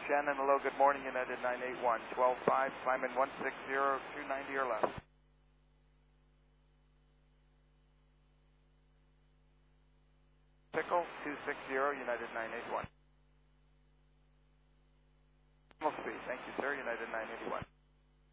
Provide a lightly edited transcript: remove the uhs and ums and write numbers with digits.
Shannon, hello, good morning, United 981, 12-5, climb in 160, 290 or less. Pickle, 260, United 981. Speed, thank you, sir, United 981.